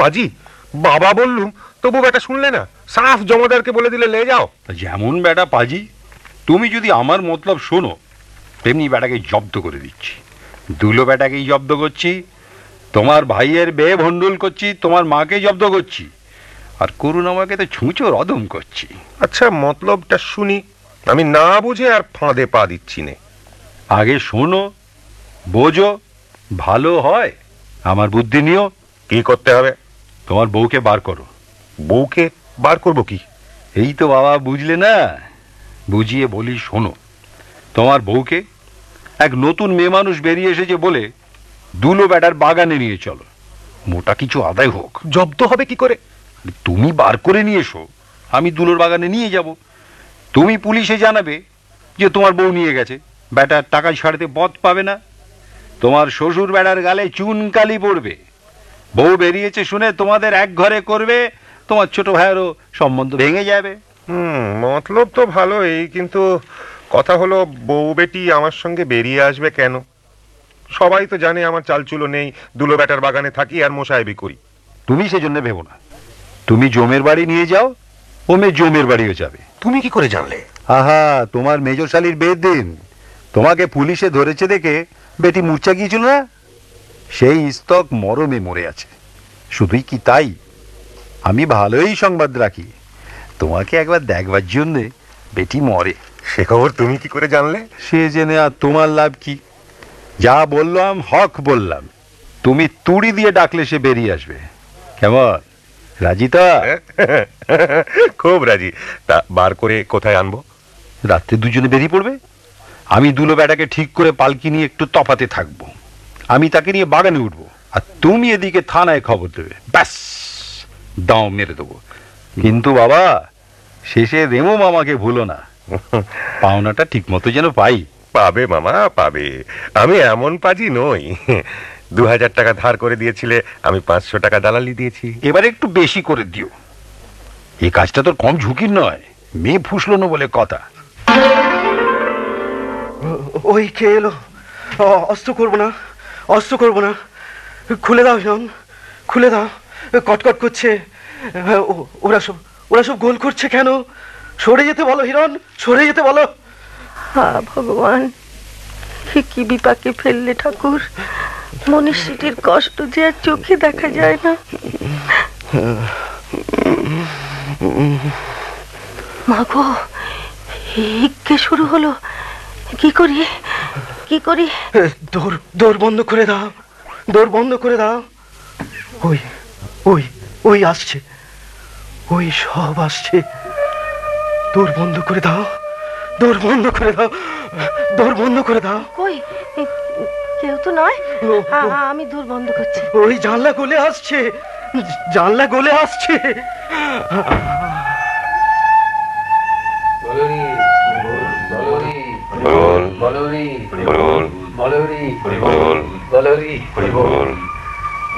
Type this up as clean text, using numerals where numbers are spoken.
পাজি, বাবা বললুম তবু বেটা শুনলে না, সাফ জমাদারকে বলে দিলে লে যাও। যেমন বেটা পাজি, তুমি যদি আমার মতলব শোনো তেমনি বেটাকে জব্দ করে দিচ্ছি। দুলো বেটাকেই জব্দ করছি, তোমার ভাইয়ের বেয়ে ভণ্ডুল করছি, তোমার মাকে জব্দ করছি, আর করুণামাকে তো ছুঁচো রদম করছি। আচ্ছা মতলবটা শুনি, আমি না বুঝে আর ফাঁদে পা দিচ্ছি নে। আগে শোনো, বোঝো, ভালো হয় আমার বুদ্ধি নিও। কি করতে হবে? তোমার বউকে বার করো। বউকে বার করবো কি? এই তো বাবা, বুঝলে না? বুঝিয়ে বলি শোনো, তোমার বউকে এক নতুন মেয়ে মানুষ বেরিয়ে এসেছে বলে দুলো বেটার বাগানে নিয়ে চলো, মোটা কিছু আদায় হোক। জব্দ হবে কি করে? তুমি বার করে নিয়ে এসো, আমি দুলোর বাগানে নিয়ে যাব। তুমি পুলিশে জানাবে যে তোমার বউ নিয়ে গেছে, বেটার টাকা ছাড়তে পথ পাবে না। তোমার শ্বশুর বেটার গালে চুনকালি পড়বে। বউ বেরিয়েছে শুনে তোমাদের এক ঘরে করবে, তোমার ছোট ভাইয়েরও সম্বন্ধ ভেঙে যাবে। মতলব তো ভালোই, কিন্তু কথা হলো বউ বেটি আমার সঙ্গে বেরিয়ে আসবে কেন? সবাই তো জানে আমার চালচুলো নেই, দুলো বেটার বাগানে থাকি আর মোসাহেবি করি। তুমি সেজন্য ভেবো না, তুমি জমের বাড়ি নিয়ে যাও, ও মেয়ে জমের বাড়িও যাবে। তুমি কি করে জানলে? আহা, তোমার মেজশালীর বিয়ের দিন তোমাকে পুলিশে ধরেছে দেখে বেটি মূর্ছা গিয়েছিল না, সেই স্তক মরমে মরে আছে। শুধুই কি তাই, আমি ভালোই সংবাদ রাখি, তোমাকে একবার দেখবার জন্যে বেটি মরে। সে খবর তুমি কি করে জানলে? সে জেনে আর তোমার লাভ কি? যা বললাম হক বললাম, তুমি তুড়ি দিয়ে ডাকলে সে বেরিয়ে আসবে। কেমন, রাজি তো? খুব রাজি। তা বার করে কোথায় আনবো? রাত্রে দুজনে বেরিয়ে পড়বে, আমি দুলো বেটাকে ঠিক করে পালকি নিয়ে একটু তফাতে থাকবো, আমি তাকে নিয়ে বাগানে উঠবো, আর তুমি এদিকে থানায় খবর দেবে, ব্যাস দাও মেরে দেবো। কিন্তু বাবা, শেষে রেমো মামাকে ভুলো না, পাওনাটা ঠিক মতো যেন পাই। পাবে মামা, পাবে। আমি এমন পাজি নই। 2000 টাকা ধার করে দিয়েছিলে, আমি 500 টাকা দালালি দিয়েছি। এবারে একটু বেশি করে দিও, এই কাজটা তোর কম ঝুঁকির নয়, মেয়ে ফুসলো না বলে কথা। ওই কে এলো? অস্ত্র করবো না, অস্ত্র করবো না, খুলে দাও হিরণ, খুলে দাও। কটকট করছে, ওরা সব গোল করছে কেন? সরে যেতে বলো হিরণ, সরে যেতে বলো। ভগবান, কি বিপাকে ফেললে ঠাকুর, মনীষীটির কষ্ট যে আর চোখে দেখা যায় না। মাগো, কে শুরু হলো? কি করি, কি করি? দৌড় বন্ধ করে দাও, দৌড় বন্ধ করে দাও। ওই ওই ওই আসছে, ওই সব আসছে। দৌড় বন্ধ করে দাও, দৌড় বন্ধ করে দাও, দৌড় বন্ধ করে দাও। কই, কেউ তো নয়, আমি দূর বন্ধ করছি। ওই জানলা গলে আসছে, জানলা গলে আসছে। বলরি, বলরি, বলরি, বলরি, বলরি, বলরি,